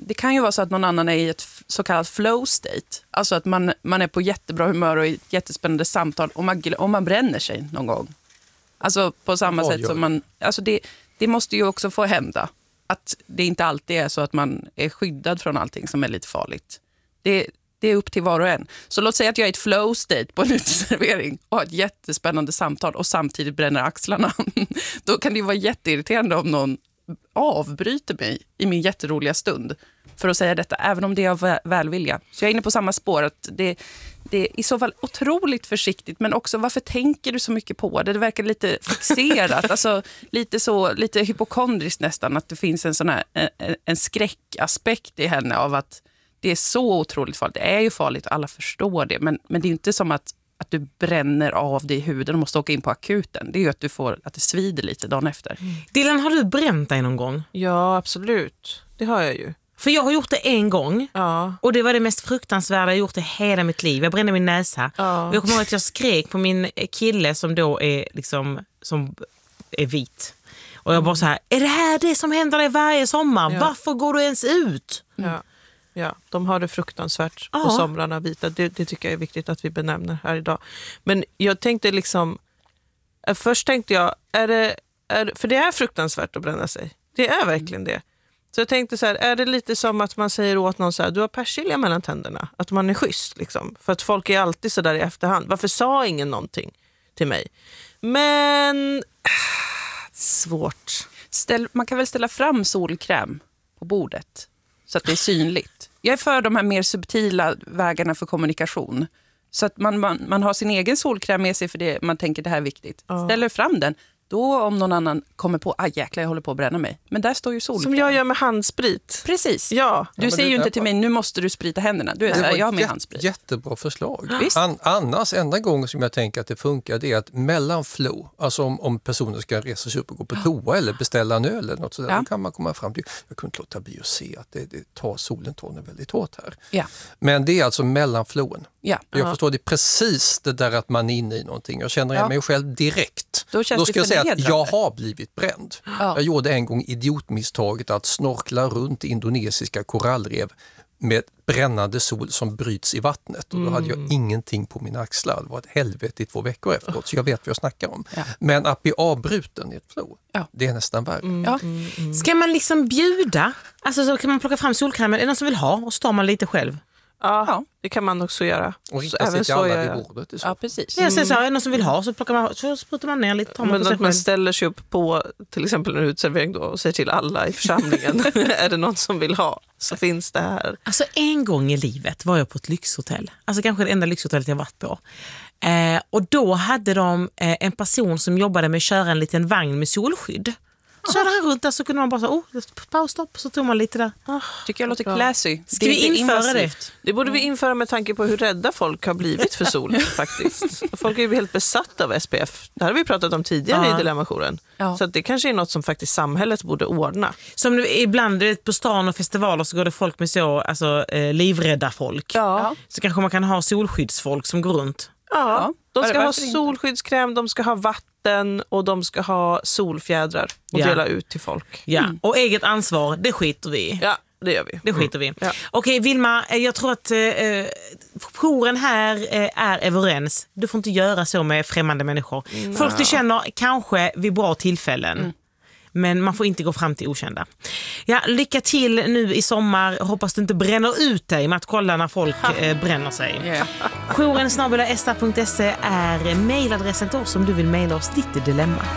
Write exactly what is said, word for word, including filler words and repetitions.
det kan ju vara så att någon annan är i ett så kallat flow state. Alltså att man, man är på jättebra humör och i ett jättespännande samtal och man, och man bränner sig någon gång. Alltså på samma Oj, sätt som oj. man... Alltså det, det måste ju också få hända. Att det inte alltid är så att man är skyddad från allting som är lite farligt. Det, det är upp till var och en. Så låt säga att jag är i ett flow state på en uteservering och har ett jättespännande samtal och samtidigt bränner axlarna. Då kan det ju vara jätteirriterande om någon avbryter mig i min jätteroliga stund för att säga detta, även om det är av välvilja. Så jag är inne på samma spår att det, det är i så fall otroligt försiktigt, men också varför tänker du så mycket på det? Det verkar lite fixerat, alltså lite så, lite hypokondriskt nästan, att det finns en sån här en, en skräckaspekt i henne av att det är så otroligt farligt. Det är ju farligt, alla förstår det, men, men det är inte som att att du bränner av dig i huden och måste åka in på akuten. Det är ju att du får att det svider lite dagen efter. Mm. Dylan, har du bränt dig någon gång? Ja, absolut. Det har jag ju. För jag har gjort det en gång. Ja. Och det var det mest fruktansvärda jag gjort i hela mitt liv. Jag brände min näsa. Ja. Och jag kommer ihåg att jag skrek på min kille som då är liksom som är vit. Och jag bara så här, är det här det som händer dig varje sommar? Ja. Varför går du ens ut? Ja. Ja, de har det fruktansvärt Ja. på somrarna vita. Det, det tycker jag är viktigt att vi benämner här idag. Men jag tänkte liksom... Först tänkte jag, är det, är, för det är fruktansvärt att bränna sig. Det är verkligen det. Så jag tänkte så här, är det lite som att man säger åt någon så här, du har persilja mellan tänderna. Att man är schysst liksom. För att folk är alltid så där i efterhand. Varför sa ingen någonting till mig? Men... Svårt. Ställ, man kan väl ställa fram solkräm på bordet så att det är synligt. Jag är för de här mer subtila vägarna för kommunikation. Så att man, man, man har sin egen solkräm med sig för det man tänker det här är viktigt. Ja. Ställer fram den, då om någon annan kommer på, ah jäklar jag håller på att bränna mig. Men där står ju solkräm. Som jag gör med handsprit. Precis. Ja. Du men säger det- ju inte det- till mig, nu måste du sprita händerna. Du är så Det här, var jag har min ett handsprit. jättebra förslag. Visst. An, annars, enda gången som jag tänker att det funkar, det är att mellan flow, alltså om, om personen ska resa sig upp och gå på toa eller beställa en öl eller något sådär, Ja. då kan man komma fram till, jag kunde inte låta bli att se att det, det tar solen tar den väldigt hårt här. Ja. Men det är alltså mellan flowen. Ja. Jag förstår det precis det där att man är inne i någonting. Jag känner igen Ja. mig själv direkt. Då känns Då det ska jag säga att förnedrande. jag har blivit bränd. Ja. Jag gjorde en gång idiotmisstaget att snorkla runt indonesiska korallrev med brännande sol som bryts i vattnet. Och då hade jag ingenting på mina axlar. Det var ett helvete i två veckor efteråt, så jag vet vad jag snackar om. Ja. Men att bli avbruten i ett flow, Ja. det är nästan värre. Ja. Ska man liksom bjuda? Alltså så kan man plocka fram solkrämen. Är det någon som vill ha? Och så tar man lite själv. Ja, Ja. det kan man också göra. Och Så rikta sig även till så alla gör vid jag. bordet. i så Ja, fall. precis. Jag säger så här, är det någon som vill ha? Så, plockar man, så sprutar man ner lite. Tar man Men på sig att man själv. ställer sig upp på till exempel en utservering då och säger till alla i församlingen, är det någon som vill ha så finns det här. Alltså en gång i livet var jag på ett lyxhotell. Alltså kanske det enda lyxhotellet jag varit på. Eh, och då hade de eh, en person som jobbade med att köra en liten vagn med solskydd. Körde han runt där så kunde man bara säga, oh, paus, stopp, så tog man lite där. Tycker jag låter bra. classy. Ska vi införa det? Det borde vi införa med tanke på hur rädda folk har blivit för sol faktiskt. Folk är ju helt besatta av S P F. Det här har vi pratat om tidigare Ja. i Dilemma-jouren. Ja. Så att det kanske är något som faktiskt samhället borde ordna. Som det, ibland du vet, på stan och festivaler så går det folk med så alltså, eh, livrädda folk. Ja. Så kanske man kan ha solskyddsfolk som går runt. Ja, de ska ha varför inte? solskyddskräm, de ska ha vatten och de ska ha solfjädrar och Ja. dela ut till folk. Ja. Och eget ansvar, det skiter vi i. Ja, det gör vi. Det skiter vi. Ja. Okej, Vilma, eh, jag tror att eh, jouren här eh, är överens. Du får inte göra så med främmande människor. Folk du känner kanske vid bra tillfällen. Mm. Men man får inte gå fram till okända. Ja, lycka till nu i sommar. Hoppas du inte bränner ut dig med att kolla när folk eh, bränner sig. Yeah. Jouren snabel-a esta punkt se är mejladressen till oss om du vill mejla oss ditt dilemma.